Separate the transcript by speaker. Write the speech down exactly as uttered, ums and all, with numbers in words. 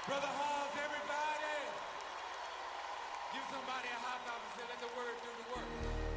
Speaker 1: Brother Halls, everybody. Give somebody a high five and say, let the word do the work.